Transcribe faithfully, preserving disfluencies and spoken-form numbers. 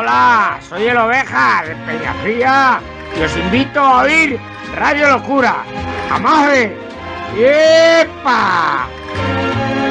Hola, soy el Oveja de Peñafría y os invito a oír Radio Locura. ¡Amaje! ¡Epa!